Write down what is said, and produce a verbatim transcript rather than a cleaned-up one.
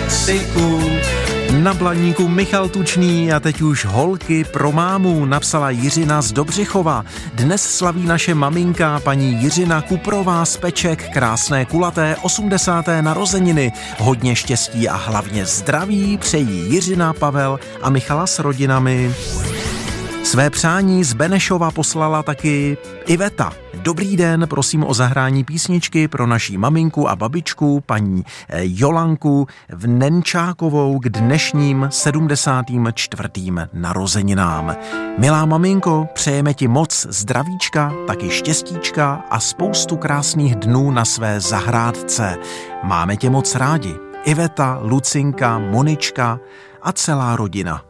ciku. Na Blaníku Michal Tučný a teď už holky pro mámu, napsala Jiřina z Dobřichova. Dnes slaví naše maminka, paní Jiřina Kuprová z Peček, krásné kulaté osmdesáté narozeniny. Hodně štěstí a hlavně zdraví přejí Jiřina, Pavel a Michala s rodinami. Své přání z Benešova poslala taky Iveta. Dobrý den, prosím o zahrání písničky pro naší maminku a babičku, paní Jolanku v Nenčákovou k dnešním sedmdesátým čtvrtým narozeninám. Milá maminko, přejeme ti moc zdravíčka, taky štěstíčka a spoustu krásných dnů na své zahrádce. Máme tě moc rádi. Iveta, Lucinka, Monička a celá rodina.